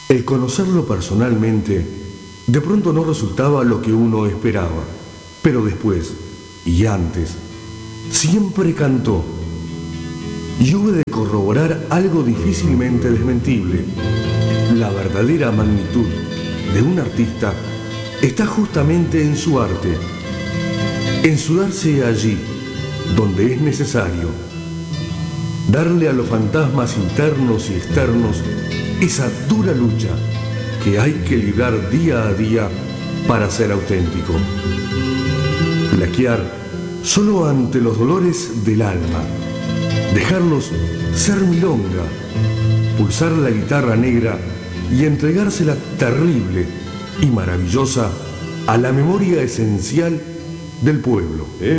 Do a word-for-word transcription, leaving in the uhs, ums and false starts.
El conocerlo personalmente de pronto no resultaba lo que uno esperaba, pero después, y antes, siempre cantó. Y hube de corroborar algo difícilmente desmentible. La verdadera magnitud de un artista está justamente en su arte, en su darse allí donde es necesario, darle a los fantasmas internos y externos esa dura lucha que hay que librar día a día para ser auténtico. Flaquear solo ante los dolores del alma, dejarlos ser milonga, pulsar la guitarra negra y entregársela terrible y maravillosa a la memoria esencial del pueblo.